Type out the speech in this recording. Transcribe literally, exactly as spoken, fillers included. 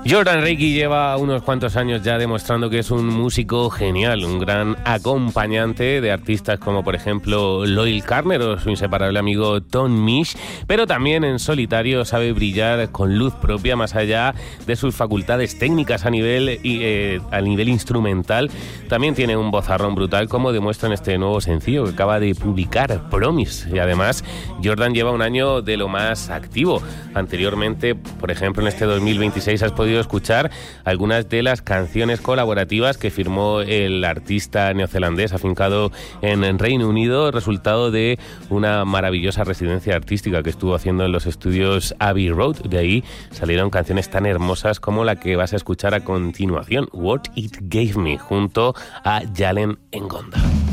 Jordan Rakey lleva unos cuantos años ya demostrando que es un músico genial, un gran acompañante de artistas como por ejemplo Loyle Carner o su inseparable amigo Tom Misch, pero también en solitario sabe brillar con luz propia más allá de sus facultades técnicas a nivel, eh, a nivel instrumental. También tiene un vozarrón brutal, como demuestra en este nuevo sencillo que acaba de publicar, Promise. Y además Jordan lleva un año de lo más activo. Anteriormente, por ejemplo en este dos mil veintiséis, has podido escuchar algunas de las canciones colaborativas que firmó el artista neozelandés afincado en Reino Unido, resultado de una maravillosa residencia artística que estuvo haciendo en los estudios Abbey Road. De ahí salieron canciones tan hermosas como la que vas a escuchar a continuación, What It Gave Me, junto a Jalen Ngonda.